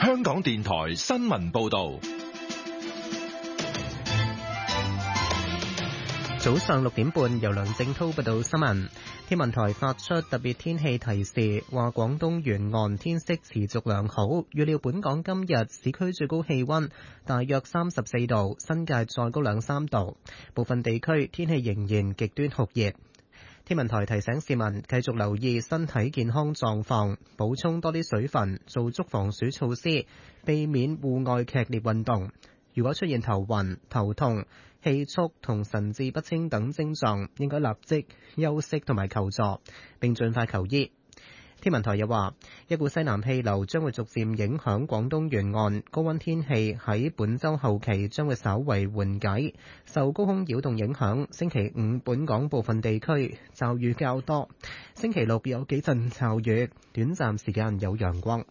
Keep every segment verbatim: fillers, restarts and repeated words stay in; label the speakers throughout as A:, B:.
A: 香港電台新聞報道。
B: 早上六點半，由梁正滔報道新聞。天文台發出特別天氣提示，話廣東沿岸天色持續良好，預料本港今日市區最高氣溫大約三十四度，新界再高兩三度，部分地區天氣仍然極端酷熱。天文台提醒市民繼續留意身體健康狀況，補充多啲水分，做足防暑措施，避免戶外劇烈運動。如果出現頭暈、頭痛、氣促同神志不清等症狀，應該立即休息同埋求助，並盡快求醫。天文台又話，一股西南氣流將會逐漸影響廣東沿岸，高溫天氣喺本週後期將會稍為緩解。受高空擾動影響，星期五本港部分地區驟雨較多，星期六有幾陣驟雨，短暫時間有陽光。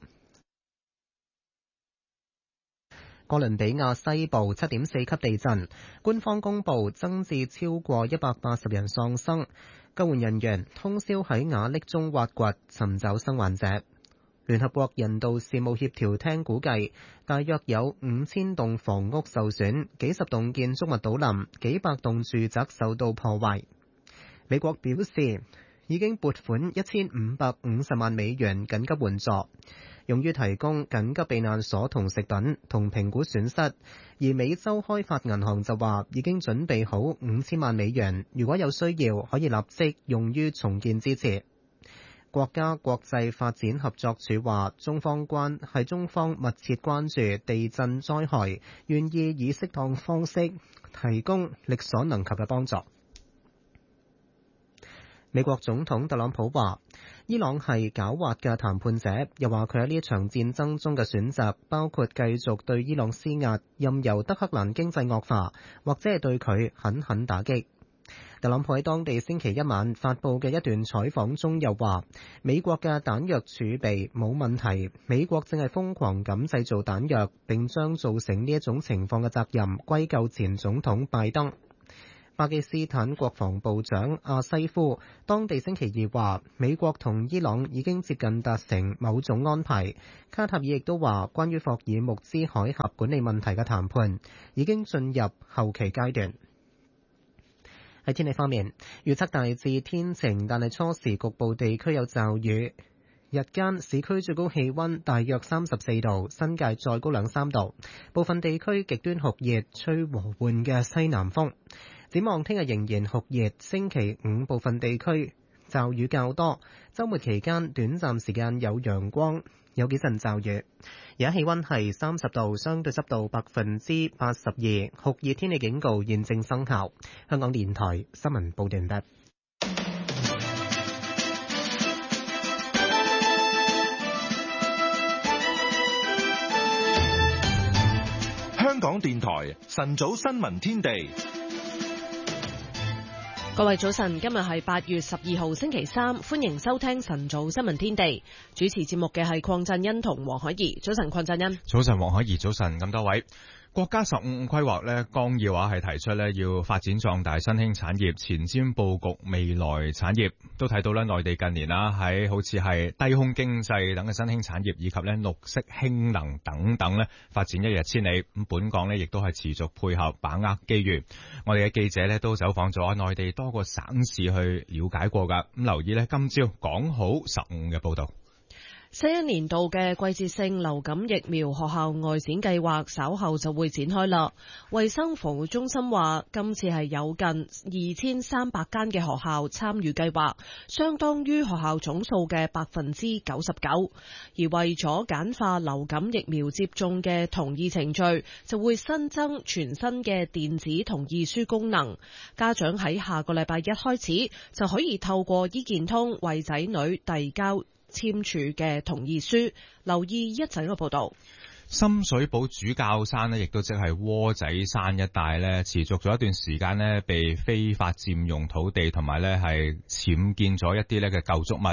B: 哥倫比亞西部七點四級地震，官方公布增至超過一百八十人喪生，救援人員通宵喺瓦礫中挖掘，尋找生還者。聯合國人道事務協調廳估計，大約有五千棟房屋受損，幾十棟建築物倒冧，幾百棟住宅受到破壞。美國表示，已經撥款一千五百五十萬美元緊急援助，用於提供緊急避難所同食品同評估損失。而美洲開發銀行就話已經準備好五千萬美元，如果有需要可以立即用於重建支持。國家國際發展合作署話，中方關係中方密切關注地震災害，願意以適當方式提供力所能及嘅幫助。美國總統特朗普話，伊朗係狡猾嘅談判者，又話佢喺呢一場戰爭中嘅選擇包括繼續對伊朗施壓，任由德黑蘭經濟惡化，或者係對佢狠狠打擊。特朗普喺當地星期一晚發佈嘅一段採訪中又話，美國嘅彈藥儲備冇問題，美國正係瘋狂咁製造彈藥，並將造成呢一種情況嘅責任歸咎前總統拜登。巴基斯坦國防部長阿西夫當地星期二話，美國同伊朗已經接近達成某種安排。卡塔爾亦都話，關於霍爾木茲海峽管理問題嘅談判已經進入後期階段。喺天氣方面，預測大致天晴，但係初時局部地區有驟雨。日間市區最高氣溫大約三十四度，新界再高兩三度，部分地區極端酷熱，吹和緩嘅西南風。展望聽日仍然酷熱，星期五部分地區驟雨較多，週末期間短暫時間有陽光，有幾陣驟雨。而家氣溫係三十度，相對濕度百分之八十二，酷熱天氣警告現正生效。香港電台新聞報道完畢。
A: 香港電台晨早新聞天地。
C: 各位早晨，今日係八月十二號星期三，歡迎收聽晨早新聞天地。主持節目嘅係鄺振欣同黃海怡。早晨，鄺振欣。
D: 早晨，黃海怡。早晨，咁多位。國家十五五規劃咧綱要話係提出咧要發展壯大新興產業，前瞻佈局未來產業。都睇到咧內地近年啦喺好似係低空經濟等嘅新興產業，以及咧綠色氫能等等咧發展一日千里。咁本港咧亦都係持續配合把握機遇。我哋嘅記者咧都走訪咗內地多個省市去了解過噶。咁留意咧今朝講好十五嘅報道。
C: 新一年度嘅季節性流感疫苗學校外展計劃稍後就會展開啦。衛生防護中心話，今次係有近二千三百間嘅學校參與計劃，相當於學校總數嘅百分之九十九。而為咗簡化流感疫苗接種嘅同意程序，就會新增全新嘅電子同意書功能。家長喺下個禮拜一開始就可以透過醫健通為仔女遞交簽署嘅同意書。留意一陣嘅報道。
D: 深水埗主教山呢，亦都即係窩仔山一帶呢，持續咗一段時間呢，被非法佔用土地同埋呢係僭建咗一啲呢嘅舊築物。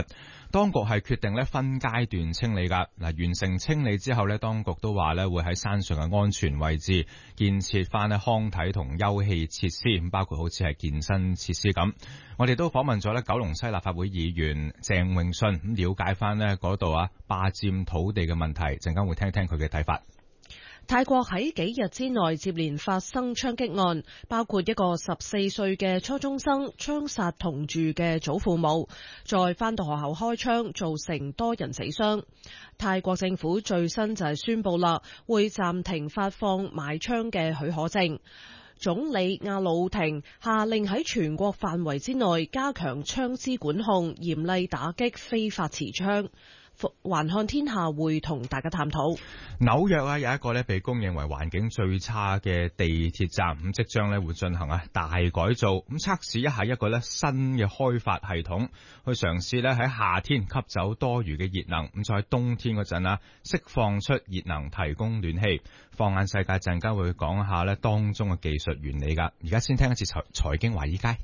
D: 當局係決定咧分階段清理㗎。嗱，完成清理之後咧，當局都話咧會喺山上嘅安全位置建設翻咧康體同休憩設施，包括好似係健身設施咁。我哋都訪問咗咧九龍西立法會議員鄭泳舜，咁了解翻咧嗰度啊霸佔土地嘅問題，陣間會聽聽佢嘅睇法。
C: 泰國喺幾日之內接連發生槍擊案，包括一個十四歲嘅初中生槍殺同住嘅祖父母，再返到學校開槍，造成多人死傷。泰國政府最新就係宣布啦，會暫停發放買槍嘅許可證。總理阿魯廷下令喺全國範圍之內加強槍支管控，嚴厲打擊非法持槍。環看天下會同大家探討。
D: 紐約啊有一個咧被公認為環境最差嘅地鐵站，咁即將咧會進行啊大改造，咁測試一下一個咧新嘅開發系統，去嘗試咧喺夏天吸走多餘嘅熱能，咁再喺冬天嗰陣啊釋放出熱能提供暖氣。放眼世界陣間會講下咧當中嘅技術原理噶。而家先聽一次財財經華爾街。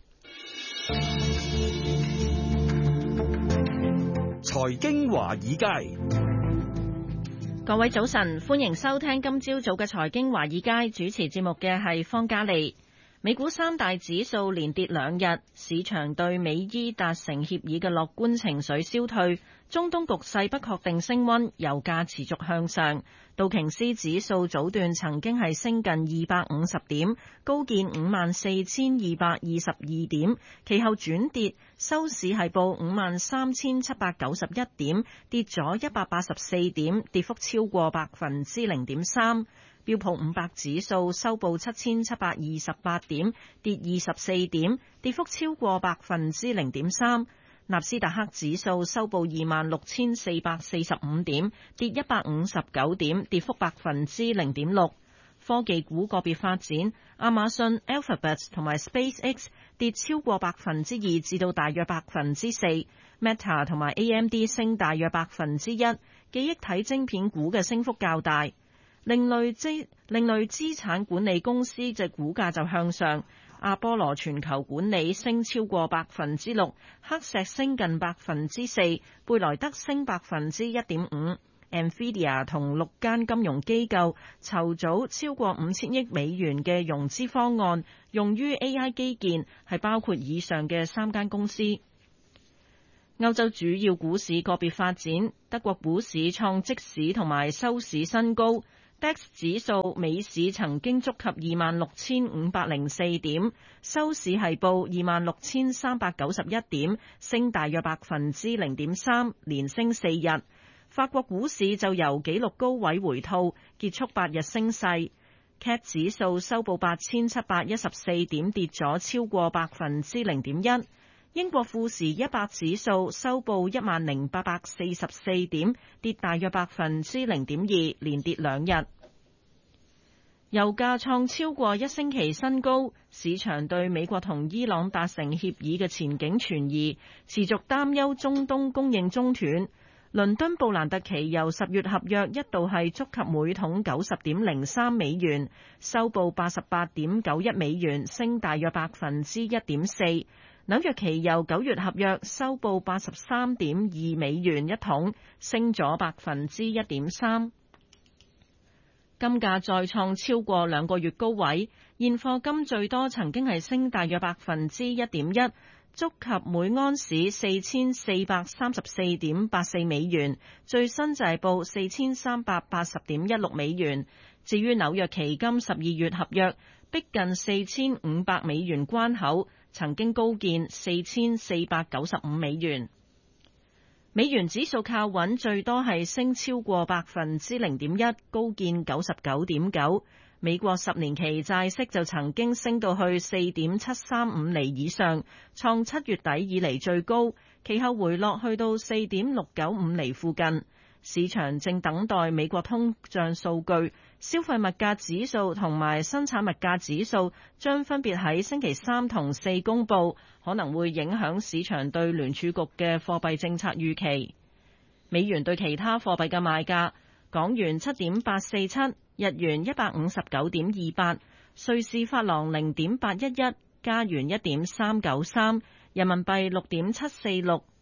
E: 財經華爾街，
F: 各位早晨，歡迎收聽今朝早嘅財經華爾街，主持節目嘅係方嘉利。美股三大指數連跌兩日，市場對美伊達成協議嘅樂觀情緒消退，中東局勢不確定升溫，油價持續向上。道瓊斯指數早段曾經係升近二百五十點，高見五萬四千二百二十二點，其後轉跌，收市係報五萬三千七百九十一點，跌咗一百八十四點，跌幅超過百分之零點三。標普五百指數收報七千七百二十八點，跌二十四點，跌幅超過百分之零點三。納斯達克指數收報二萬六千四百四十五點，跌一百五十九點，跌幅百分之零點六。科技股個別發展，亞馬遜、Alphabet 同埋 SpaceX 跌超過百分之二至到大約百分之四 ，Meta 同埋 A M D 升大約百分之一，記憶體晶片股嘅升幅較大。另類資另類資產管理公司嘅股價就向上，阿波羅全球管理升超過百分之六，黑石升近百分之四，貝萊德升百分之一點五。Nvidia 同六間金融機構籌組超過五千億美元嘅融資方案，用於 A I 基建，係包括以上嘅三間公司。歐洲主要股市個別發展，德國股市創即市同埋收市新高。D A X 指數美市曾經觸及二萬六千五百零四點，收市係報二萬六千三百九十一點，升大約百分之零點三，連升四日。法國股市就由紀錄高位回吐，結束八日升勢。C A C 指數收報八千七百一十四點，跌咗超過百分之零點一。英國富時一百指數收報一萬零八百四十四點，跌大約百分之零點二，連跌兩日。油價創超過一星期新高，市場對美國同伊朗達成協議嘅前景存疑，持續擔憂中東供應中斷。倫敦布蘭特期油十月合約一度係觸及每桶九十點零三美元，收報八十八點九一美元，升大約百分之一點四。紐約期油九月合約收報八十三點二美元一桶，升咗百分之一點三。金價再創超過兩個月高位，現貨金最多曾經係升大約百分之一點一，觸及每安士四千四百三十四點八四美元，最新就係報四千三百八十點一六美元。至於紐約期金十二月合約逼近四千五百美元關口，曾經高見四千四百九十五美元。美元指數靠穩，最多係升超過百分之零點一，高見九十九點九。美國十年期債息就曾經升到去四點七三五厘以上，創七月底以嚟最高，其後回落去到四點六九五厘附近。市場正等待美國通脹數據，消費物價指數同埋生產物價指數將分別喺星期三同四公佈，可能會影響市場對聯儲局嘅貨幣政策預期。美元對其他貨幣嘅賣價：港元七點八四七，日元一百五十九點二八，瑞士法郎零點八一一，加元一點三九三，人民幣六點七四六，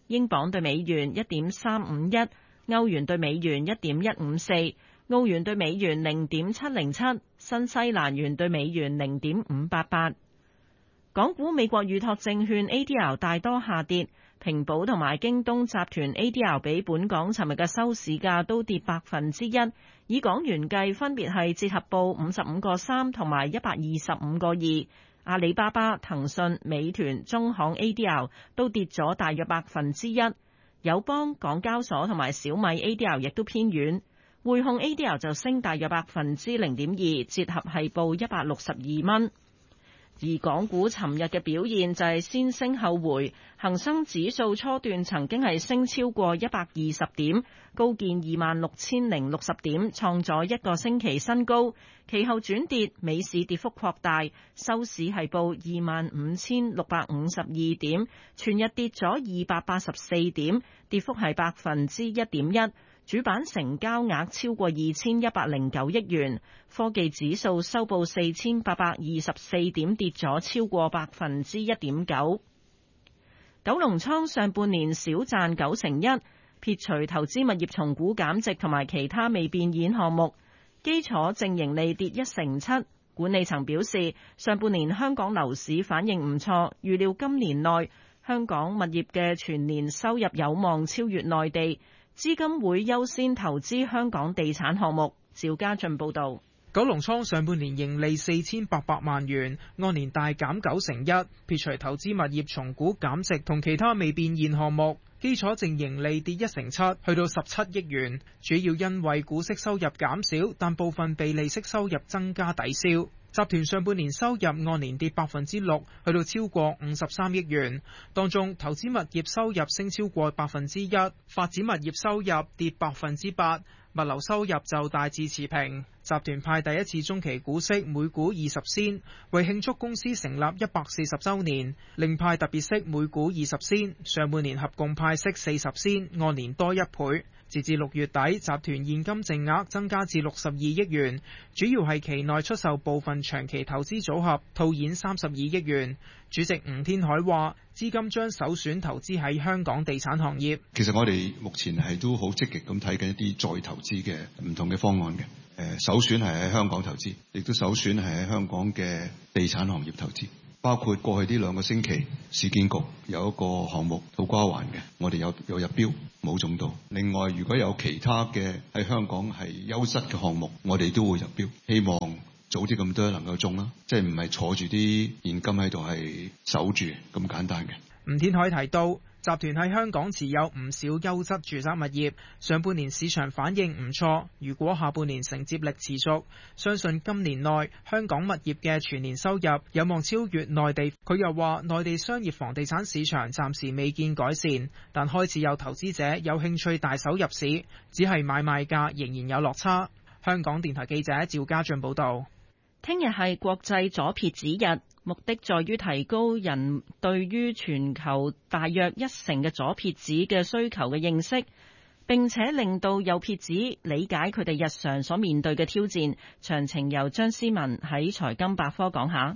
F: 英鎊對美元一點三五一，歐元對美元一點一五四，澳元對美元零點七零七，新西蘭元對美元零點五八八。港股美國預託證券 A D R 大多下跌，平保同埋京東集團 A D R 比本港尋日嘅收市價都跌百分之一，以港元計分別係折合報五十五個三同埋一百二十五個二。阿里巴巴、騰訊、美團、中行 A D R 都跌咗大約百分之一，友邦、港交所同埋小米 A D R 亦都偏軟，匯控 A D R 就升大約百分之零點二，折合係報一百六十二蚊。而港股尋日嘅表現就係先升後回，恒生指數初段曾經係升超過一百二十點，高見二萬六千零六十點，創咗一個星期新高。其後轉跌，美市跌幅擴大，收市係報二萬五千六百五十二點，全日跌咗二百八十四點，跌幅係百分之一點一。主板成交額超過二千一百零九億元，科技指數收報四千八百二十四點，跌咗超過百分之一點九。九龍倉上半年少賺九成一，撇除投資物業重估減值同埋其他未變現項目，基礎淨盈利跌一成七。管理層表示，上半年香港樓市反應唔錯，預料今年內香港物業嘅全年收入有望超越內地。資金會優先投資香港地產項目。趙家俊報導。
G: 九龍倉上半年盈利四千八百萬元，按年大減九成一，撇除投資物業重估減值同其他未變現項目，基礎淨盈利跌一成七，去到十七億元，主要因為股息收入減少，但部分被利息收入增加抵消。集團上半年收入按年跌百分之六，去到超過五十三億元，當中投資物業收入升超過百分之一，發展物業收入跌百分之八，物流收入就大致持平。集團派第一次中期股息每股二十仙，為慶祝公司成立一百四十週年，另派特別息每股二十仙，上半年合共派息四十仙，按年多一倍。截至六月底，集團現金淨額增加至六十二億元，主要係期內出售部分長期投資組合，套現三十二億元。主席吳天海話：資金將首選投資喺香港地產行業。
H: 其實我哋目前係都好積極咁睇緊一啲再投資嘅唔同嘅方案嘅。誒，首選係喺香港投資，亦都首選係喺香港嘅地產行業投資。包括過去呢兩個星期，市建局有一個項目土瓜灣嘅，我哋有有入標冇中到。另外，如果有其他嘅喺香港係優質嘅項目，我哋都會入標，希望早啲咁多能夠中啦，即係唔係坐住啲現金喺度係守住咁簡單嘅。
G: 吳天海提到，集團喺香港持有唔少優質住宅物業，上半年市場反應唔錯。如果下半年承接力持續，相信今年內香港物業嘅全年收入有望超越內地。佢又話，內地商業房地產市場暫時未見改善，但開始有投資者有興趣大手入市，只係買賣價仍然有落差。香港電台記者趙家俊報道。
F: 聽日係國際左撇子日，目的在於提高人對於全球大約一成嘅左撇子嘅需求嘅認識，並且令到右撇子理解佢哋日常所面對嘅挑戰。詳情由張思文喺財金百科講下。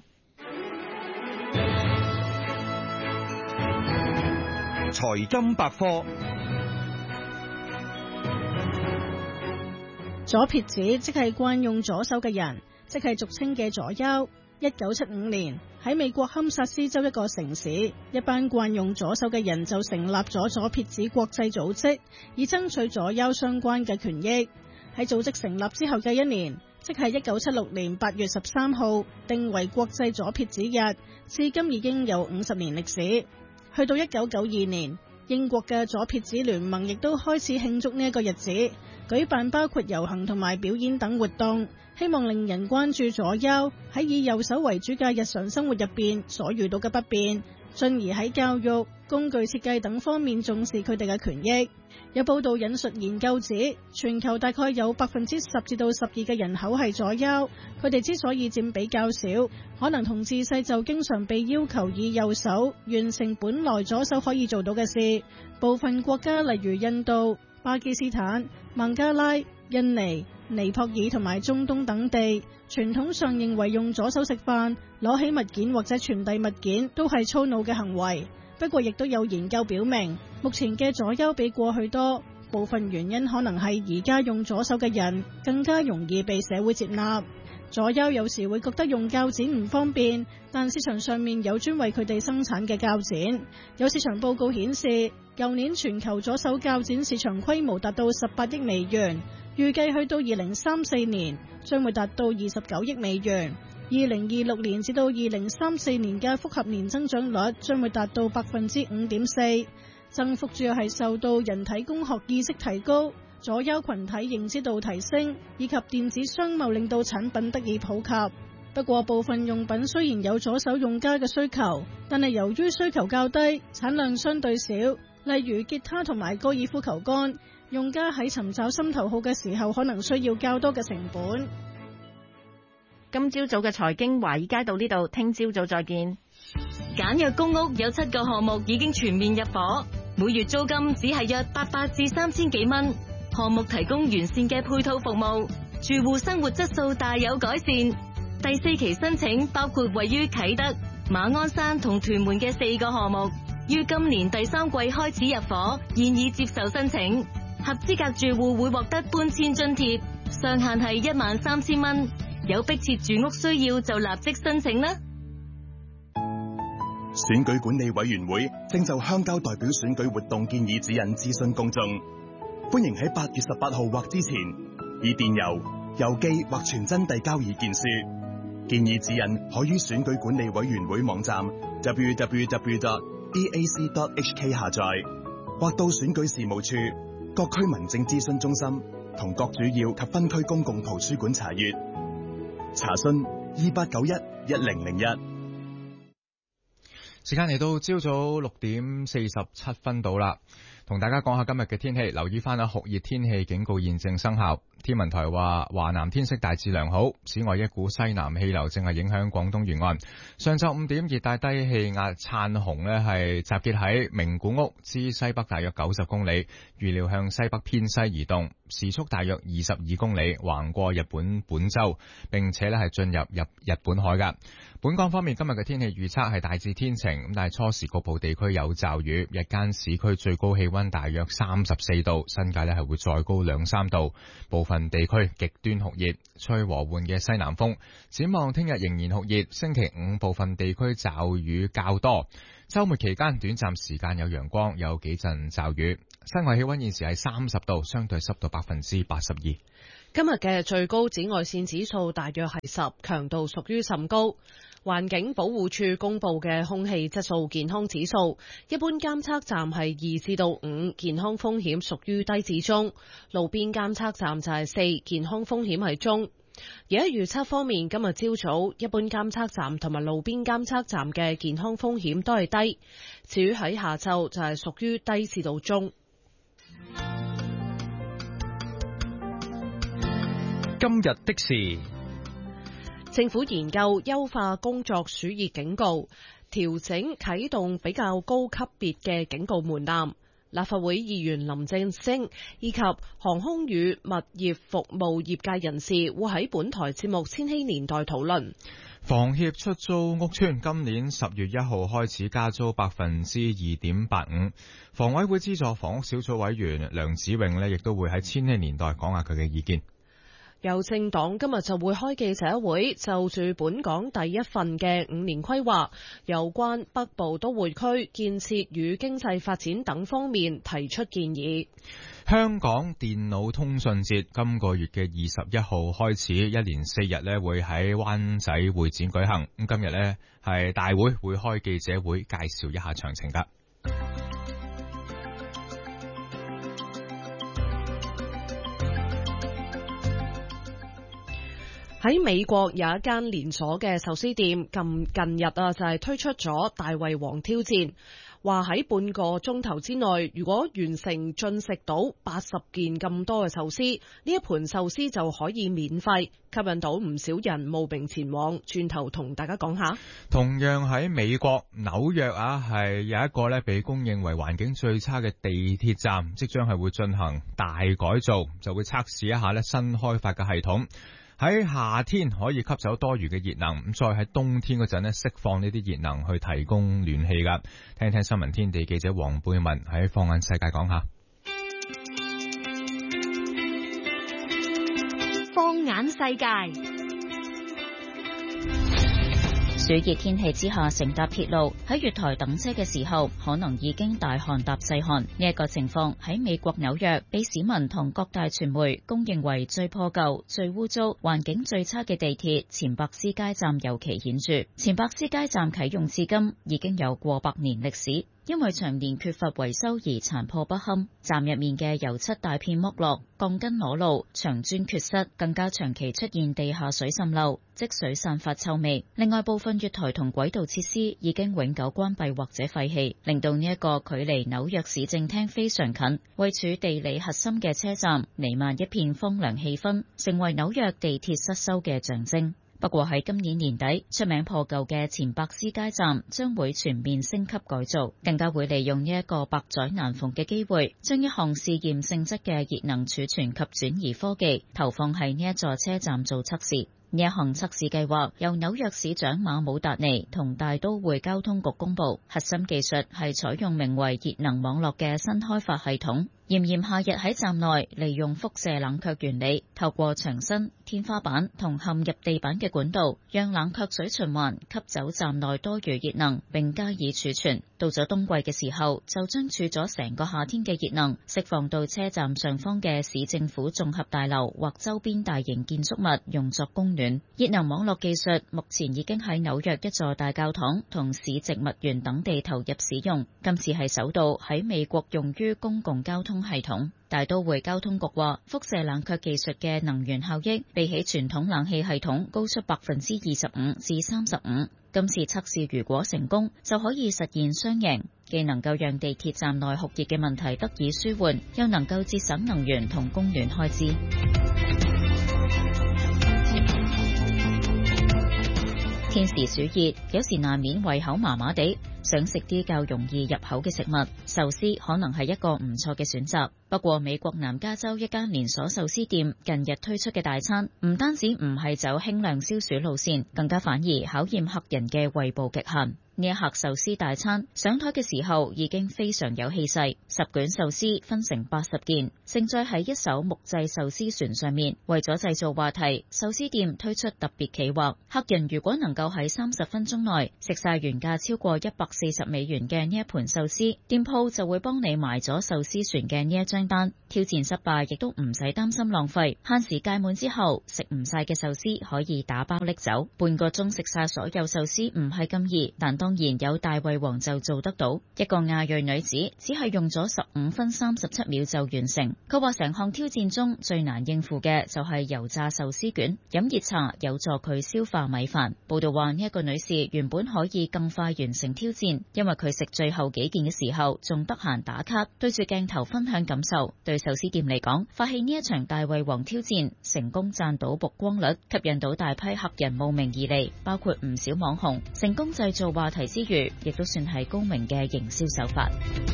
E: 財金百科。
I: 左撇子即係慣用左手嘅人，即係俗稱嘅左優。一九七五年喺美國堪薩斯州一個城市，一班慣用左手嘅人就成立咗左撇子國際組織，以爭取左優相關嘅權益。喺組織成立之後嘅一年，即係一九七六年八月十三號，定為國際左撇子日，至今已經有五十年歷史。去到一九九二年，英國嘅左撇子聯盟亦都開始慶祝呢一個日子，舉辦包括遊行同埋表演等活動，希望令人關注左優喺以右手為主嘅日常生活入邊所遇到嘅不便，進而喺教育、工具設計等方面重視佢哋嘅權益。有報道引述研究指，全球大概有百分之十至到十二嘅人口係左優，佢哋之所以佔比較少，可能同自細就經常被要求以右手完成本來左手可以做到嘅事。部分國家例如印度、巴基斯坦、孟加拉、印尼、尼泊爾同埋中東等地，傳統上認為用左手食飯、攞起物件或者傳遞物件都係粗魯嘅行為。 不過亦都有研究表明，目前嘅左優比過去多，部分原因可能係而家用左手嘅人更加容易被社會接納。左優有時會覺得用鉸剪唔方便，但市場上面有專為佢哋生產嘅鉸剪。有市場報告顯示，舊年全球左手鉸剪市場規模達到十八億美元，預計去到二零三四年將會達到二十九億美元。二零二六年至到二零三四年嘅複合年增長率將會達到百分之五點四，增幅主要係受到人體工學意識提高、左優群體認知度提升以及電子商貿令到產品得以普及。不過部分用品雖然有左手用家嘅需求，但係由於需求較低，產量相對少，例如吉他同埋高爾夫球桿，用家喺尋找心頭好嘅時候可能需要較多嘅成本。
F: 今朝早嘅財經華爾街到呢度，聽朝早再見。
J: 簡約公屋有七個項目已經全面入伙，每月租金只係約八百至三千幾蚊。項目提供完善嘅配套服務，住戶生活質素大有改善。第四期申請包括位於啟德、馬鞍山同屯門嘅四個項目，於今年第三季開始入伙，現已接受申請。合資格住戶會獲得搬遷津貼，上限係一萬三千蚊。有迫切住屋需要就立即申請啦。
K: 選舉管理委員會正就鄉郊代表選舉活動建議指引諮詢公眾，歡迎喺八月十八號或之前以電郵、郵寄或傳真遞交意見書。建議指引可於選舉管理委員會網站 double-u double-u double-u dot d a c dot h k 下載，或到選舉事務處、各區民政諮詢中心同各主要及分區公共圖書館查閱。查詢二八九一一零零一。
D: 時間嚟到朝早六點四十七分到啦，同大家講下今日嘅天氣，留意翻啊，酷熱天氣警告現正生效。天文台話華南天色大致良好，此外一股西南氣流正係影響廣東沿岸。上晝五點，熱帶低氣壓燦紅呢係集結喺名古屋之西北大約九十公里，預料向西北偏西移動，時速大約二十二公里，橫過日本本州，並且呢係進入入日本海㗎。本港方面，今日嘅天氣預測係大致天晴，咁但係初時局部地區有驟雨，日間市區最高氣溫大約三十四度，新界呢係會再高兩三度，部分地區極端酷熱，吹和緩嘅西南風。展望聽日仍然酷熱，星期五部分地區驟雨較多，週末期間短暫時間有陽光，有幾陣驟雨。室外氣溫現時係三十度，相對濕度百分之八十二。
C: 今日嘅最高紫外線指數大約係十，強度屬於甚高。環境保護署公布嘅空氣質素健康指數，一般監測站係二至到五，健康風險屬於低至中；路邊監測站就係四，健康風險係中。而喺預測方面，今日朝早一般監測站同埋路邊監測站嘅健康風險都係低，至於喺下晝就係屬於低至到中。
E: 今日的事，
C: 政府研究優化工作暑熱警告，調整啟動比較高級別嘅警告門檻。立法會議員林正昇以及航空與物業服務業界人士會喺本台節目《千禧年代》討論。
D: 房協出租屋邨今年十月一號開始加租百分之二點八五。房委會資助房屋小組委員梁子穎呢亦都會喺《千禧年代》講下佢嘅意見。
C: 郵政黨今日就會開記者會，就住本港第一份嘅五年規劃，有關北部都會區建設與經濟發展等方面提出建議。
D: 香港電腦通訊節今個月嘅二十一號開始，一連四日呢會喺灣仔會展舉行。咁今日呢係大會會開記者會，介紹一下詳情噶。
C: 喺美國有一間連鎖嘅壽司店，近近日啊就係推出咗大胃王挑戰，話喺半個鐘頭之內，如果完成進食到八十件咁多嘅壽司，呢一盤壽司就可以免費，吸引到唔少人慕名前往。轉頭同大家講下，
D: 同樣喺美國紐約啊，係有一個咧被公認為環境最差嘅地鐵站，即將係會進行大改造，就會測試一下咧新開發嘅系統。 喺夏天可以吸走多餘嘅熱能，咁再喺冬天嗰陣呢釋放呢啲熱能去提供暖氣噶。聽聽新聞天地記者黃貝文喺放眼世界講下。
L: 放眼世界。暑熱天氣之下，乘搭鐵路喺月台等車嘅時候，可能已經大汗搭細汗。呢一個情況喺美國紐約，被市民同各大傳媒公認為最破舊、最污糟、環境最差嘅地鐵錢伯斯街站尤其顯著。錢伯斯街站啟用至今已經有過百年歷史。因為長年缺乏維修而殘破不堪，站入面嘅油漆大片剝落，鋼筋裸露，牆磚缺失，更加長期出現地下水滲漏、積水散發臭味。另外，部分月台同軌道設施已經永久關閉或者廢棄，令到呢一個距離紐約市政廳非常近、位處地理核心嘅車站，彌漫一片荒涼氣氛，成為紐約地鐵失修嘅象徵。不過喺今年年底，出名破舊嘅錢伯斯街站將會全面升級改造，更加會利用呢一個百載難逢嘅機會，將一項試驗性質嘅熱能儲存及轉移科技投放喺呢一座車站做測試。呢一項測試計劃由紐約市長馬姆達尼同大都會交通局公佈，核心技術係採用名為熱能網絡嘅新開發系統。炎炎夏日喺站內利用輻射冷卻原理，透過牆身、天花板同嵌入地板嘅管道，讓冷卻水循環吸走站內多餘熱能，並加以儲存。到咗冬季嘅時候，就將儲咗成個夏天嘅熱能釋放到車站上方嘅市政府綜合大樓或周邊大型建築物，用作供暖。熱能網絡技術目前已經喺紐約一座大教堂同市植物園等地投入使用，今次係首度喺美國用於公共交通系統。大都會交通局話，輻射冷卻技術嘅能源效益比起傳統冷氣系統高出百分之二十五至三十五。今次測試如果成功，就可以實現雙贏，既能夠讓地鐵站內酷熱嘅問題得以舒緩，又能夠節省能源同供暖開支。天時暑熱，有時難免胃口麻麻地，想食啲較容易入口嘅食物，壽司可能係一個唔錯嘅選擇。不過美國南加州一間連鎖壽司店近日推出嘅大餐，唔單止唔係走輕量消暑路線，更加反而考驗客人嘅胃部極限。呢一客壽司大餐上台嘅時候已經非常有氣勢，十卷壽司分成八十件，盛載喺一艘木製壽司船上面。為咗製造話題，壽司店推出特別企劃，客人如果能夠喺三十分鐘內食晒原價超過一百四十美元嘅呢一盤壽司，店鋪就會幫你埋咗壽司船嘅呢一張單。挑戰失敗亦都唔使擔心浪費，限時屆滿之後食唔晒嘅壽司可以打包拎走。半個鐘食晒所有壽司唔係咁易，但當然有大胃王就做得到。一個亞裔女子只係用咗十五分三十七秒就完成。佢話成項挑戰中最難應付嘅就係油炸壽司卷，飲熱茶有助佢消化米飯。報道話呢一個女士原本可以更快完成挑戰，因為佢食最後幾件嘅時候仲得閒打卡，對住鏡頭分享感受。對壽司店嚟講，發起呢一場大胃王挑戰，成功賺到曝光率，吸引到大批客人慕名而嚟，包括唔少網紅，成功製造話題之餘，亦都算係高明嘅營銷手法。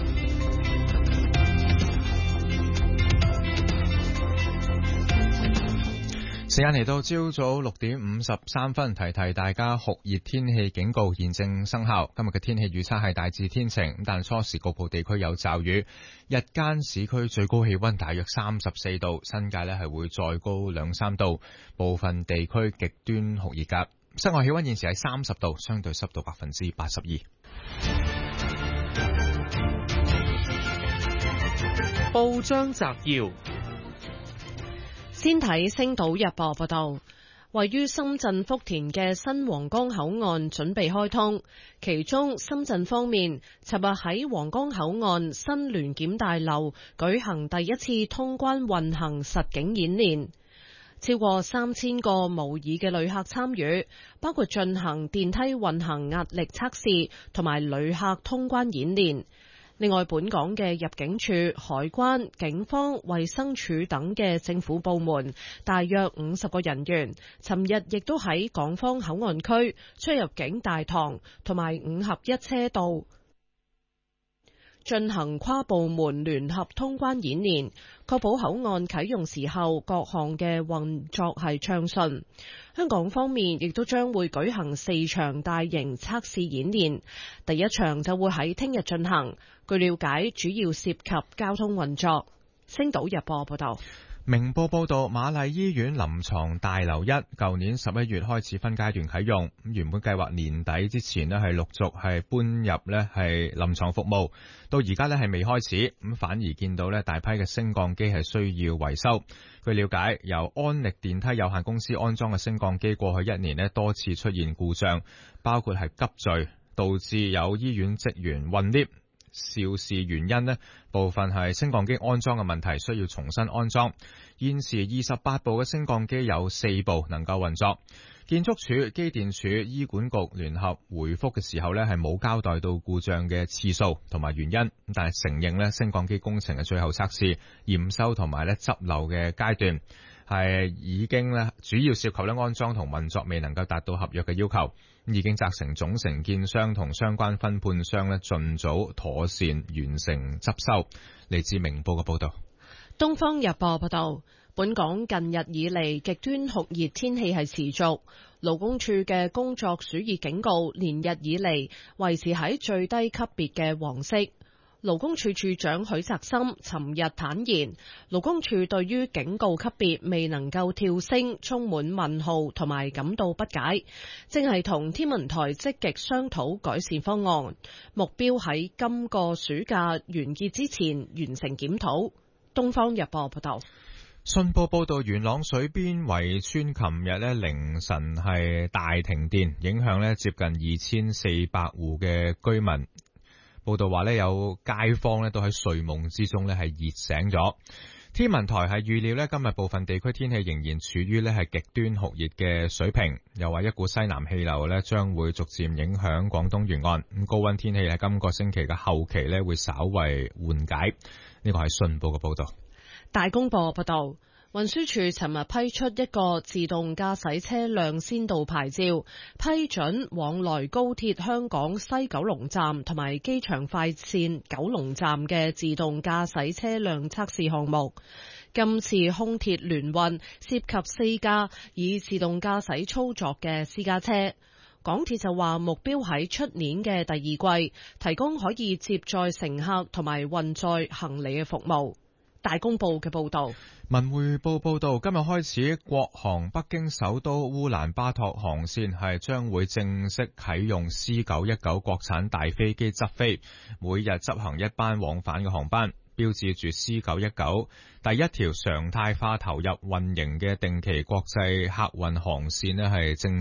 D: 時間嚟到朝早六點五十三分，提提大家酷熱天氣警告現正生效。今日嘅天氣預測係大致天晴，但初時局部地區有驟雨。日間市區最高氣溫大約三十四度，新界呢係會再高兩三度，部分地區極端酷熱㗎。室外氣溫現時係三十度，相對濕度百分之八十二。
E: 報章摘要。
C: 先睇《星島日報》報道，位於深圳福田嘅新皇崗口岸準備開通，其中深圳方面尋日喺皇崗口岸新聯檢大樓舉行第一次通關運行實景演練，超過三千個模擬嘅旅客參與，包括進行電梯運行壓力測試同埋旅客通關演練。另外，本港嘅入境處、海關、警方、衛生署等嘅政府部門，大約五十個人員，尋日亦都喺港方口岸區出入境大堂同埋五合一車道進行跨部門聯合通關演練，確保口岸啟用時候各項嘅運作係暢順。香港方面亦都將會舉行四場大型測試演練，第一場就會喺聽日進行。據了解，主要涉及交通運作。星島日報報道。
D: 明報報道，瑪麗醫院臨床大樓一舊年十一月開始分階段啟用，咁原本計劃年底之前咧係陸續係搬入咧係臨床服務，到而家咧係未開始，咁反而見到咧大批嘅升降機係需要維修。據了解，由安力電梯有限公司安裝嘅升降機過去一年咧多次出現故障，包括係急墜，導致有醫院職員困 lift。肇事原因呢，部分係升降機安裝嘅問題，需要重新安裝。現時二十八部嘅升降機有四部能夠運作。建築署、機電署、醫管局聯合回覆嘅時候呢，係冇交代到故障嘅次數同埋原因，但係承認呢升降機工程嘅最後測試、驗收同埋呢執漏嘅階段係已經呢主要涉及呢安裝同運作未能夠達到合約嘅要求。已經責成總承建商同相關分判商咧，盡早妥善完成執收。嚟自明報嘅報道。
C: 東方日報報道，本港近日以嚟極端酷熱天氣係持續，勞工處嘅工作暑熱警告連日以嚟維持喺最低級別嘅黃色。勞工處處長許澤森尋日坦言，勞工處對於警告級別未能夠跳升充滿問號同埋感到不解，正係同天文台積極商討改善方案，目標喺今個暑假完結之前完成檢討。東方日報報道。
D: 信報報道，元朗水邊圍村琴日咧凌晨係大停電，影響咧接近二千四百戶嘅居民。報道話咧，有街坊咧都喺睡夢之中咧係熱醒咗。天文台係預料咧今日部分地區天氣仍然處於咧係極端酷熱嘅水平，又話一股西南氣流咧將會逐漸影響廣東沿岸。咁高溫天氣喺今個星期嘅後期咧會稍為緩解。呢個係信報嘅報道。
C: 大公報報道。運輸署尋日批出一個自動駕駛車輛先導牌照，批准往來高鐵香港西九龍站同埋機場快線九龍站嘅自動駕駛車輛測試項目。今次空鐵聯運涉及四架以自動駕駛操作嘅私家車。港鐵就話目標喺出年嘅第二季提供可以接載乘客同埋運載行李嘅服務。大公報嘅報道。
D: 文匯報報道，今日開始，國航北京首都烏蘭巴托航線係將會正式啟用 C 九一九 國產大飛機執飛，每日執行一班往返嘅航班，標誌住 C 九一九第一條常態化投入運營嘅定期國際客運航線呢係正